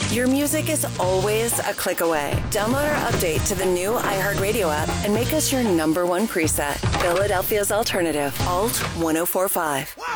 Your music is always a click away. Download our update to the new iHeartRadio app and make us your number one preset. Philadelphia's Alternative, Alt 1045.